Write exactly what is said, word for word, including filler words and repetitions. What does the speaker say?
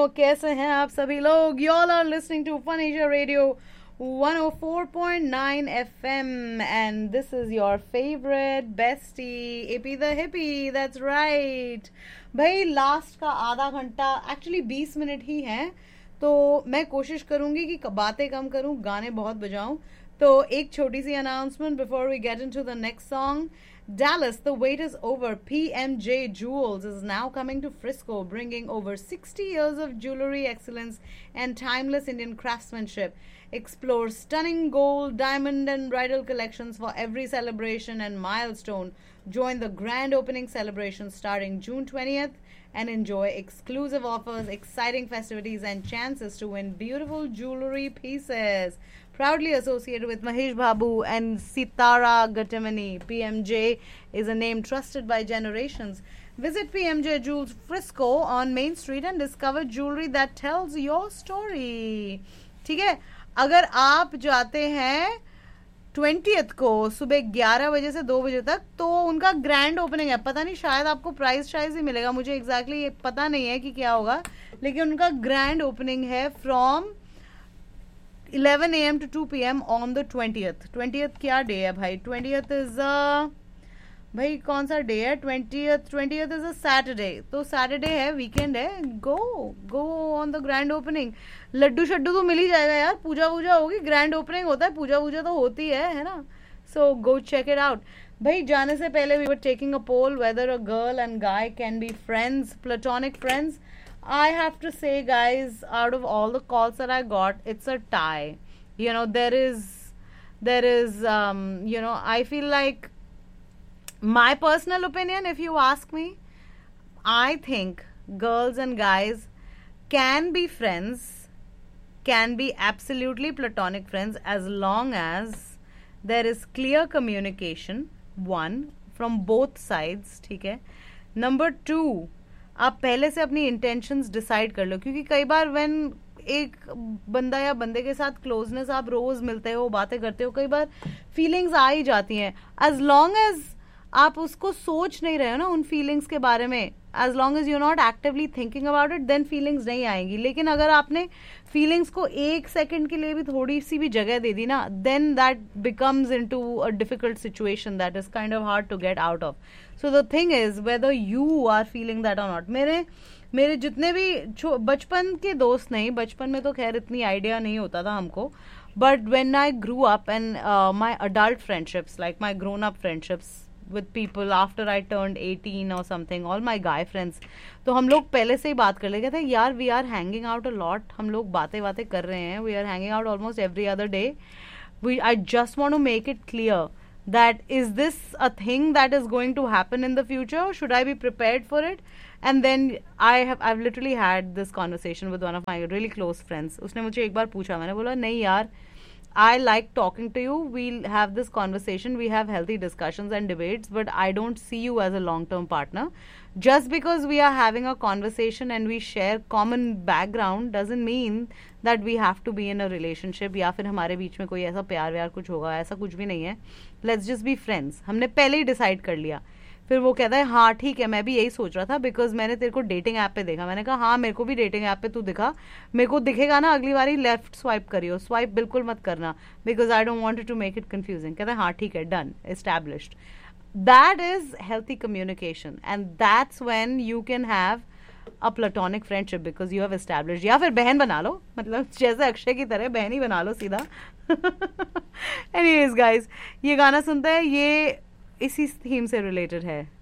कैसे हैं आप सभी लोग? You all are listening to Fun Asia Radio one oh four point nine F M and this is your favorite bestie A P the Hippie. That's right. भाई last का आधा घंटा actually बीस मिनट ही है, तो मैं कोशिश करूंगी कि बातें कम करूं, गाने बहुत बजाऊं. तो एक छोटी सी announcement before we get into the next song. Dallas, the wait is over. P M J Jewels is now coming to Frisco, bringing over sixty years of jewelry excellence and timeless Indian craftsmanship. Explore stunning gold, diamond and bridal collections for every celebration and milestone. Join the grand opening celebration starting June twentieth and enjoy exclusive offers, exciting festivities and chances to win beautiful jewelry pieces. Proudly associated with Mahesh Babu and Sitara Gattamani, P M J is a name trusted by generations. Visit P M J Jewels Frisco on Main Street and discover jewelry that tells your story. ठीक है, अगर आप जाते हैं twentieth को सुबह ग्यारह बजे से दो बजे तक, तो उनका ग्रैंड ओपनिंग है. पता नहीं, शायद आपको प्राइस शायद ही मिलेगा, मुझे एग्जैक्टली exactly पता नहीं है कि क्या होगा, लेकिन उनका ग्रैंड ओपनिंग है from eleven a m to two p m on the twentieth. twentieth क्या डे है भाई? twentieth is a भाई कौन सा डे है? twentieth twentieth is a Saturday. तो सैटरडे है, वीकेंड है. गो go on the grand opening. Laddu शड्डू तो मिल ही जाएगा यार. पूजा वूजा होगी, ग्रैंड ओपनिंग होता है, पूजा वूजा तो होती है है ना. सो गो चेक इट आउट. भाई जाने से पहले we were taking a pole weather a girl and guy can be friends, platonic friends. I have to say, guys, out of all the calls that I got, it's a tie. You know, there is, there is, um, you know, I feel like, my personal opinion, if you ask me, I think girls and guys can be friends, can be absolutely platonic friends as long as there is clear communication, one, from both sides, ठीक है. Number two, आप पहले से अपनी intentions decide कर लो, क्योंकि कई बार when एक बंदा या बंदे के साथ क्लोजनेस, आप रोज मिलते हो, बातें करते हो, कई बार फीलिंग्स आ ही जाती हैं. एज लॉन्ग एज आप उसको सोच नहीं रहे हो ना उन फीलिंग्स के बारे में, as long as you not actively thinking about it, then feelings नहीं आएंगी. लेकिन अगर आपने फीलिंग्स को एक सेकेंड के लिए भी थोड़ी सी भी जगह दे दी ना, then that becomes into a difficult situation that is kind of hard to get out of. So the thing is whether you are feeling that और नॉट. मेरे मेरे जितने भी बचपन के दोस्त, नहीं बचपन में तो खैर इतनी आइडिया नहीं होता था हमको, but when I grew up and my adult friendships, like my grown up friendships with people after I turned eighteen or something, all my guy friends, तो हम लोग पहले से ही बात कर लेते थे यार, we are hanging out a lot, हम लोग बातें बातें कर रहे हैं, we are hanging out almost every other day. We I just want to make it clear that is this a thing that is going to happen in the future, or should I be prepared for it? And then I have I've literally had this conversation with one of my really close friends. उसने मुझे एक बार पूछा, मैंने बोला नहीं यार, I like talking to you, we'll have this conversation, we have healthy discussions and debates, but I don't see you as a long-term partner. Just because we are having a conversation and we share common background doesn't mean that we have to be in a relationship, या फिर हमारे बीच में कोई ऐसा प्यार व्यार कुछ होगा, ऐसा कुछ भी नहीं है. Let's just be friends. हमने पहले ही डिसाइड कर लिया. फिर वो कहता है हाँ ठीक है, मैं भी यही सोच रहा था, बिकॉज मैंने तेरे को डेटिंग ऐप पे देखा. मैंने कहा हाँ मेरे को भी डेटिंग ऐप पे तू दिखा, मेरे को दिखेगा ना अगली बारी लेफ्ट स्वाइप करियो, स्वाइप बिल्कुल मत करना, because I don't want to make it confusing. कहता है हाँ ठीक है, done, established. That is healthy communication and that's when you can have a platonic friendship, because you have established. या फिर बहन बना लो, मतलब जैसे अक्षय की तरह बहन ही बना लो सीधा. एनीवेज गाइज, ये गाना सुनते हैं, ये इसी थीम से रिलेटेड है.